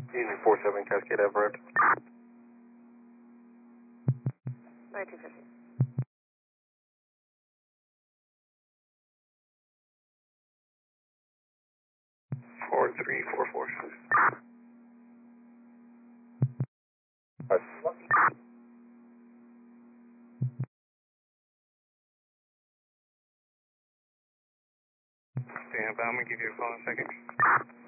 Union 47 Cascade Everett. 9250. 4344. Stand by, I'm gonna give you a call in a second.